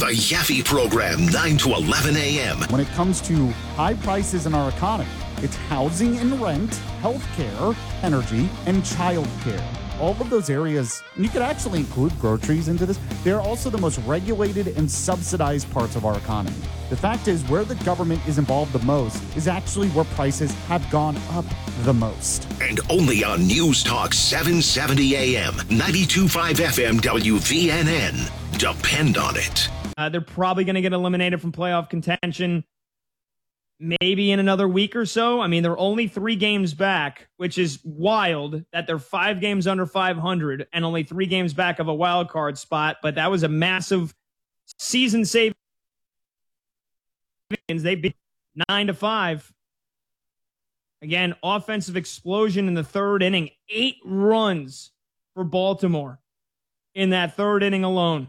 The Yaffe Program, 9 to 11 a.m. When it comes to high prices in our economy, it's housing and rent, healthcare, energy, and childcare. All of those areas, and you could actually include groceries into this, they're also the most regulated and subsidized parts of our economy. The fact is, where the government is involved the most is actually where prices have gone up the most. And only on News Talk 770 AM, 92.5 FM WVNN. Depend on it. They're probably going to get eliminated from playoff contention maybe in another week or so. I mean, they're only 3 games back, which is wild that they're 5 games under 500 and only 3 games back of a wild card spot. But that was a massive season savings. They beat 9-5. Again, offensive explosion in the 3rd inning. 8 runs for Baltimore in that 3rd inning alone.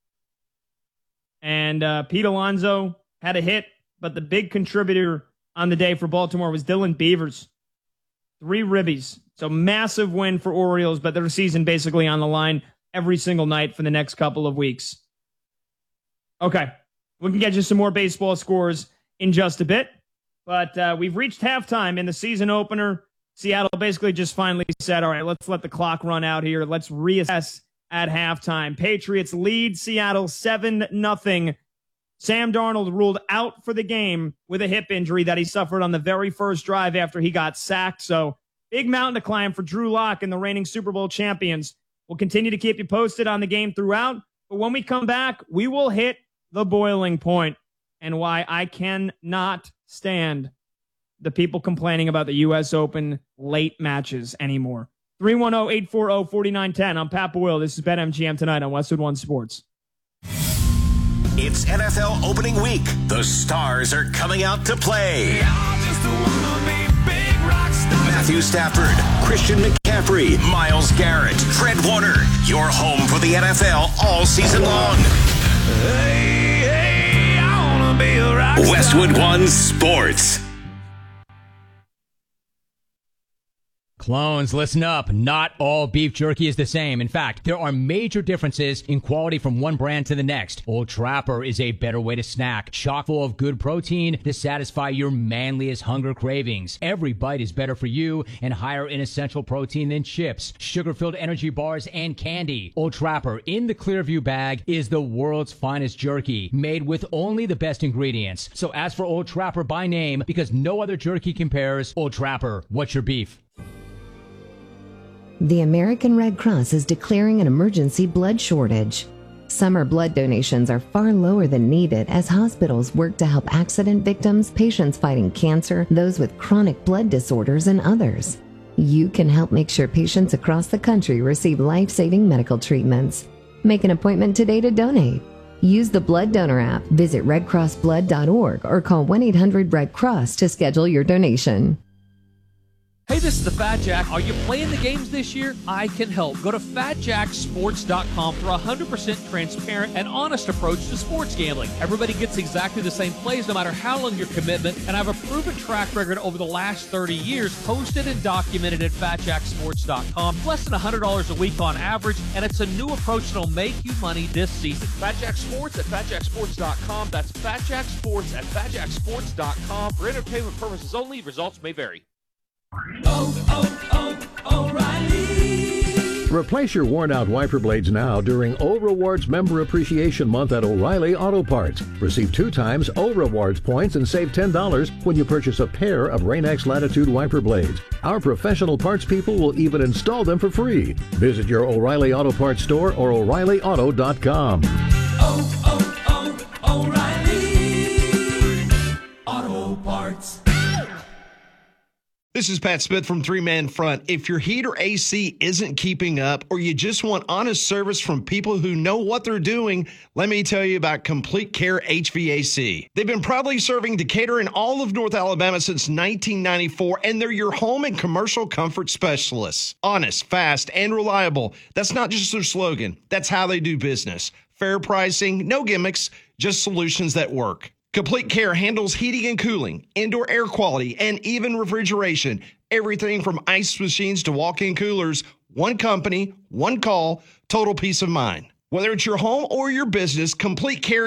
And Pete Alonso had a hit, but the big contributor on the day for Baltimore was Dylan Beavers. 3 ribbies. So massive win for Orioles, but their season basically on the line every single night for the next couple of weeks. Okay, we can get you some more baseball scores in just a bit, but we've reached halftime in the season opener. Seattle basically just finally said, all right, let's let the clock run out here. Let's reassess at halftime. Patriots lead Seattle 7-0. Sam Darnold ruled out for the game with a hip injury that he suffered on the very first drive after he got sacked. So big mountain to climb for Drew Lock and the reigning Super Bowl champions. We'll continue to keep you posted on the game throughout. But when we come back, we will hit the boiling point and why I cannot stand the people complaining about the U.S. Open late matches anymore. 310-840-4910. I'm Pat Boyle. This is BetMGM tonight on Westwood One Sports. It's NFL opening week. The stars are coming out to play. Matthew Stafford, Christian McCaffrey, Myles Garrett, Fred Warner. Your home for the NFL all season long. I wanna be a rock star. Westwood One Sports. Clones, listen up. Not all beef jerky is the same. In fact, there are major differences in quality from one brand to the next. Old Trapper is a better way to snack, chock full of good protein to satisfy your manliest hunger cravings. Every bite is better for you and higher in essential protein than chips, sugar-filled energy bars, and candy. Old Trapper in the Clearview bag is the world's finest jerky, made with only the best ingredients. So ask for Old Trapper by name because no other jerky compares. Old Trapper, what's your beef? The American Red Cross is declaring an emergency blood shortage. Summer blood donations are far lower than needed as hospitals work to help accident victims, patients fighting cancer, those with chronic blood disorders, and others. You can help make sure patients across the country receive life-saving medical treatments. Make an appointment today to donate. Use the Blood Donor app, visit redcrossblood.org, or call 1-800-RED-CROSS to schedule your donation. Hey, this is the Fat Jack. Are you playing the games this year? I can help. Go to FatJackSports.com for a 100% transparent and honest approach to sports gambling. Everybody gets exactly the same plays no matter how long your commitment, and I have a proven track record over the last 30 years posted and documented at FatJackSports.com. Less than $100 a week on average, and it's a new approach that'll make you money this season. FatJack Sports at FatJackSports.com. That's FatJack Sports at FatJackSports.com. For entertainment purposes only, results may vary. O'Reilly. Replace your worn-out wiper blades now during O Rewards Member Appreciation Month at O'Reilly Auto Parts. Receive 2 times O Rewards points and save $10 when you purchase a pair of Rain-X Latitude wiper blades. Our professional parts people will even install them for free. Visit your O'Reilly Auto Parts store or O'ReillyAuto.com. O'Reilly Auto Parts. This is Pat Smith from Three Man Front. If your heat or AC isn't keeping up or you just want honest service from people who know what they're doing, let me tell you about Complete Care HVAC. They've been proudly serving Decatur and all of North Alabama since 1994, and they're your home and commercial comfort specialists. Honest, fast, and reliable. That's not just their slogan. That's how they do business. Fair pricing, no gimmicks, just solutions that work. Complete Care handles heating and cooling, indoor air quality, and even refrigeration. Everything from ice machines to walk-in coolers. One company, one call, total peace of mind. Whether it's your home or your business, Complete Care